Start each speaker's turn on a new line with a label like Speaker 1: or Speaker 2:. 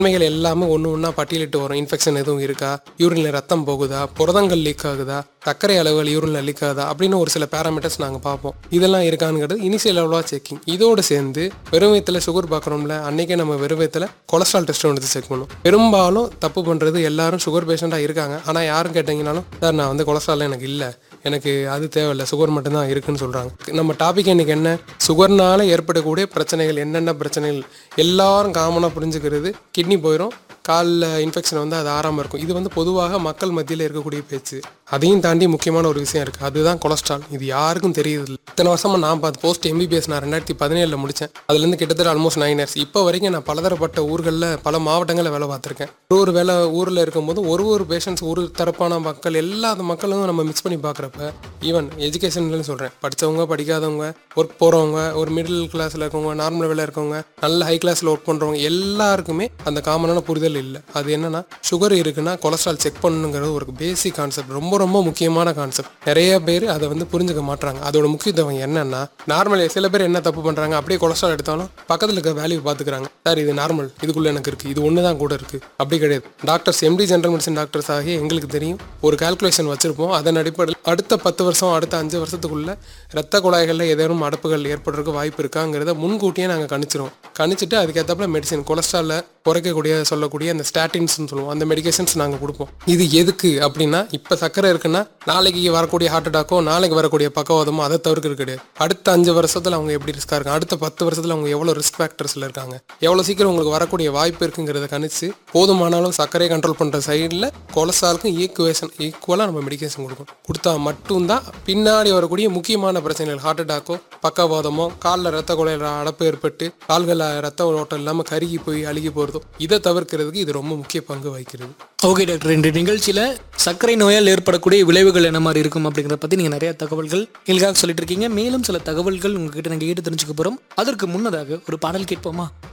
Speaker 1: உண்மைகள் எல்லாமே ஒன்று ஒன்றா பட்டியலிட்டு வரும். இன்ஃபெக்ஷன் எதுவும் இருக்கா, யூரின்ல ரத்தம் போகுதா, புரதங்கள் லீக் ஆகுதா, சர்க்கரை அளவுகள் யூரின்ல லீக் ஆகுதா அப்படின்னு ஒரு சில பேராமீட்டர்ஸ் நாங்கள் பார்ப்போம். இதெல்லாம் இருக்காங்கிறது இனிஷியல் லெவலாக செக்கிங். இதோடு சேர்ந்து வெறும் வயித்துல சுகர் பார்க்குறோம்ல, அன்றைக்கே நம்ம வெறும் வயித்துல கொலஸ்ட்ரால் டெஸ்ட் வந்து செக் பண்ணுவோம். பெரும்பாலும் தப்பு பண்ணுறது எல்லாரும் சுகர் பேஷண்ட்டாக இருக்காங்க. ஆனால் யாரும் கேட்டிங்கனாலும் சார் நான் வந்து கொலஸ்ட்ரால் எனக்கு இல்லை, எனக்கு அது தேவையில்லை, சுகர் மட்டும்தான் இருக்குன்னு சொல்கிறாங்க. நம்ம டாபிக் இன்னைக்கு என்ன, சுகர்னால ஏற்படக்கூடிய பிரச்சனைகள் என்னென்ன பிரச்சனைகள் எல்லாரும் காமனாக புரிஞ்சுக்கிறது. கிட்னி போயிடும், காலில் இன்ஃபெக்ஷன் வந்து அது ஆறாமல் இருக்கும். இது வந்து பொதுவாக மக்கள் மத்தியில் இருக்கக்கூடிய பேச்சு. அதையும் தாண்டி முக்கியமான ஒரு விஷயம் இருக்குது, அதுதான் கொலஸ்ட்ரால். இது யாருக்கும் தெரியுது. இத்தனை வருஷமாக நான் பார்த்து போஸ்ட் எம்பிபிஎஸ் நான் 2017 முடித்தேன். அதுலேருந்து கிட்டத்தட்ட ஆல்மோஸ்ட் 9 years. இப்போ வரைக்கும் நான் பலதரப்பட்ட ஊர்களில் பல மாவட்டங்களில் வேலை பார்த்துருக்கேன். ஒரு வேலை ஊரில் இருக்கும்போது ஒரு பேஷண்ட்ஸ் ஒரு தரப்பான மக்கள் எல்லா மக்களும் நம்ம மிக்ஸ் பண்ணி பார்க்குறப்ப, ஈவன் எஜுகேஷன்லன்னு சொல்கிறேன், படித்தவங்க படிக்காதவங்க, ஒர்க் போகிறவங்க, ஒரு மிடில் கிளாஸில் இருக்கவங்க, நார்மல் வேலை இருக்கவங்க, நல்ல ஹை கிளாஸில் ஒர்க் பண்ணுறவங்க எல்லாருக்குமே அந்த காமனான புரிதல் இல்லை. அது என்னன்னா, சுகர் இருக்குன்னா கொலஸ்ட்ரால் செக் பண்ணணுங்கிறது ஒரு பேசிக் கான்செப்ட், ரொம்ப ரொம்ப முக்கியமான கான்செப்ட். நிறைய பேர் அதை வந்து புரிஞ்சுக்க மாட்டாங்க. அதோட முக்கியத்துவம் என்னன்னா, நார்மல் சில பேர் என்ன தப்பு பண்ணுறாங்க, அப்படியே கொலஸ்ட்ரால் எடுத்தாலும் பக்கத்தில் இருக்க வேல்யூ பார்த்துக்கிறாங்க. சார் இது நார்மல், இதுக்குள்ளே எனக்கு இருக்குது, இது ஒன்று தான் கூட இருக்குது. அப்படி கிடையாது. Doctors, empty general medicine doctors ஆகிய எங்களுக்கு தெரியும், ஒரு கால்குலேஷன் வச்சுருப்போம். அதன் அடிப்படையில் அடுத்த 10 வருஷம் அடுத்த 5 வருஷத்துக்குள்ள ரத்த குழாய்களில் ஏதேனும் அடைப்புகள் ஏற்படுறதுக்கு வாய்ப்பு இருக்காங்கிறத முன்கூட்டியே நாங்கள் கணிச்சிட்டு அதுக்கேற்றப்பல மெடிசன் கொலஸ்ட்ராலை குறைக்கக்கூடிய சொல்லக்கூடிய அந்த ஸ்டாட்டின்ஸ்னு சொல்லுவோம், அந்த மெடிகேஷன்ஸ் நாங்கள் கொடுப்போம். இது எதுக்கு அப்படின்னா, இப்போ சக்கரை இருக்குன்னா நாளைக்கு வரக்கூடிய ஹார்ட் அட்டாக்கோ நாளைக்கு வரக்கூடிய பக்கவாதமோ அதை தவிர்க்கிறது கிடையாது. அடுத்த 5 வருஷத்தில் அவங்க எப்படி ரிஸ்காக இருக்காங்க, அடுத்த 10 வருஷத்தில் அவங்க எவ்வளோ ரிஸ்க் ஃபேக்டர்ஸில் இருக்காங்க, எவ்வளோ சீக்கிரம் உங்களுக்கு வரக்கூடிய வாய்ப்பு இருக்குங்கிறத கணிச்சு போதுமானாலும் சர்க்கரையை கண்ட்ரோல் பண்ணுற சைடில் கொலஸ்ட்ராலுக்கும் ஈக்குவலாக நம்ம மெடிகேஷன் கொடுத்தா மட்டும்தான் பின்னாடி வரக்கூடிய முக்கியமான பிரச்சனைகள், ஹார்ட் அட்டாக்கோ பக்கவாதமோ, காலில் ரத்த குழாயில் அடைப்பு ஏற்பட்டு கால்களில் ரத்த ஓட்டம் இல்லாமல் கருகி போய் அழுகி போகிறதோ, இதை தவிர்க்கிறதுக்கு இது ரொம்ப முக்கிய பங்கு வகிக்கிறது.
Speaker 2: ஓகே டாக்டர், இந்த நிகழ்ச்சியில் சர்க்கரை நோயால் ஏற்படக்கூடிய விளைவுகள் என்ன மாதிரி இருக்கும் அப்படிங்கிறத பற்றி நீங்கள் நிறைய தகவல்கள் எங்களுக்காக சொல்லிட்டு இருக்கீங்க. மேலும் சில தகவல்கள் உங்ககிட்ட நாங்கள் கேட்டு தெரிஞ்சுக்க போகிறோம். அதற்கு முன்னதாக ஒரு பாடல் கேட்போமா?